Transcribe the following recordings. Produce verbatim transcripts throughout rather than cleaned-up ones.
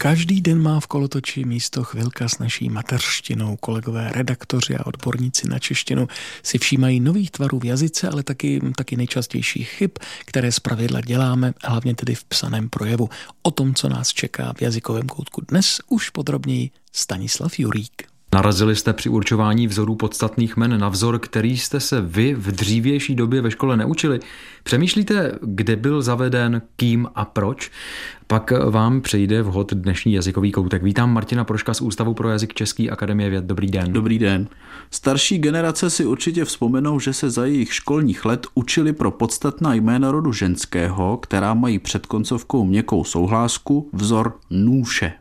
Každý den má v kolotoči místo chvilka s naší mateřštinou. Kolegové redaktoři a odborníci na češtinu si všímají nových tvarů v jazyce, ale taky, taky nejčastějších chyb, které zpravidla děláme, hlavně tedy v psaném projevu. O tom, co nás čeká v jazykovém koutku dnes, už podrobněji Stanislav Jurík. Narazili jste při určování vzorů podstatných jmen na vzor, který jste se vy v dřívější době ve škole neučili. Přemýšlíte, kde byl zaveden, kým a proč? Pak vám přejde vhod dnešní jazykový koutek. Vítám Martina Proška z Ústavu pro jazyk České akademie věd. Dobrý den. Dobrý den. Starší generace si určitě vzpomenou, že se za jejich školních let učili pro podstatná jména rodu ženského, která mají před koncovkou měkkou souhlásku, vzor nůše.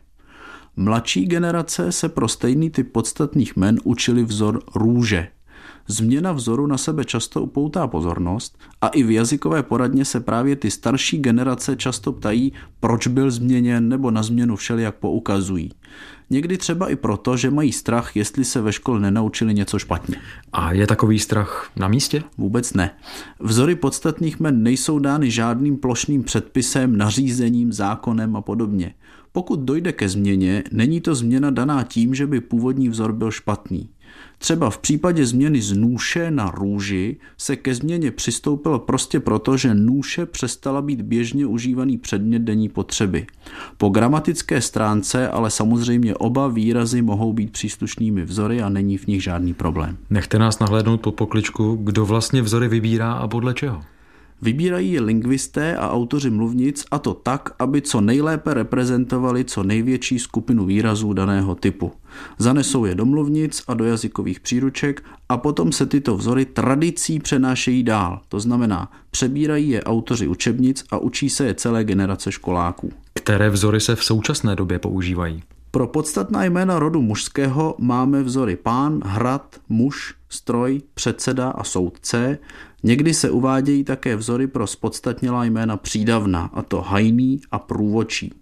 Mladší generace se pro stejný typ podstatných jmen učili vzor růže. Změna vzoru na sebe často upoutá pozornost a i v jazykové poradně se právě ty starší generace často ptají, proč byl změněn, nebo na změnu všelijak poukazují. Někdy třeba i proto, že mají strach, jestli se ve škole nenaučili něco špatně. A je takový strach na místě? Vůbec ne. Vzory podstatných jmen nejsou dány žádným plošným předpisem, nařízením, zákonem a podobně. Pokud dojde ke změně, není to změna daná tím, že by původní vzor byl špatný. Třeba v případě změny z nůše na růži se ke změně přistoupilo prostě proto, že nůše přestala být běžně užívaný předmět denní potřeby. Po gramatické stránce ale samozřejmě oba výrazy mohou být příslušnými vzory a není v nich žádný problém. Nechte nás nahlédnout pod pokličku, kdo vlastně vzory vybírá a podle čeho? Vybírají je lingvisté a autoři mluvnic, a to tak, aby co nejlépe reprezentovali co největší skupinu výrazů daného typu. Zanesou je do mluvnic a do jazykových příruček a potom se tyto vzory tradicí přenášejí dál. To znamená, přebírají je autoři učebnic a učí se je celé generace školáků. Které vzory se v současné době používají? Pro podstatná jména rodu mužského máme vzory pán, hrad, muž, stroj, předseda a soudce. Někdy se uvádějí také vzory pro spodstatnělá jména přídavna, a to hajný a průvočí.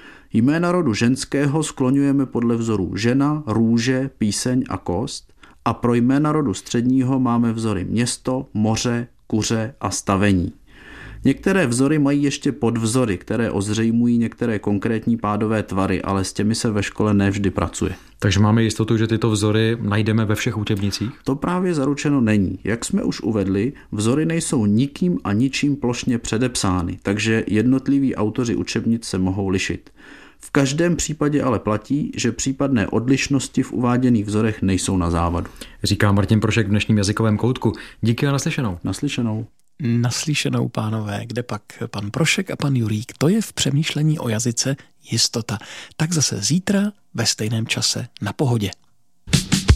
Jména rodu ženského skloňujeme podle vzorů žena, růže, píseň a kost a pro jména rodu středního máme vzory město, moře, kuře a stavení. Některé vzory mají ještě podvzory, které ozřejmují některé konkrétní pádové tvary, ale s těmi se ve škole nevždy pracuje. Takže máme jistotu, že tyto vzory najdeme ve všech učebnicích? To právě zaručeno není. Jak jsme už uvedli, vzory nejsou nikým a ničím plošně předepsány, takže jednotliví autoři učebnic se mohou lišit. V každém případě ale platí, že případné odlišnosti v uváděných vzorech nejsou na závadu. Říká Martin Prošek v dnešním jazykovém koutku. Díky a naslyšenou. Naslyšenou. Naslyšenou, pánové, kde pak pan Prošek a pan Jurík, to je v přemýšlení o jazyce jistota. Tak zase zítra ve stejném čase na Pohodě.